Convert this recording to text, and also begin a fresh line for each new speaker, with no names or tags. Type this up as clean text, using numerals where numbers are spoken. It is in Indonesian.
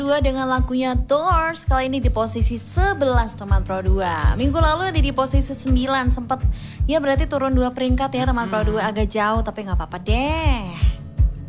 2 dengan lagunya Doors, kali ini di posisi 11 teman Pro 2. Minggu lalu ada di posisi 9, sempat ya berarti turun 2 peringkat ya teman Pro 2, agak jauh tapi gak apa-apa deh.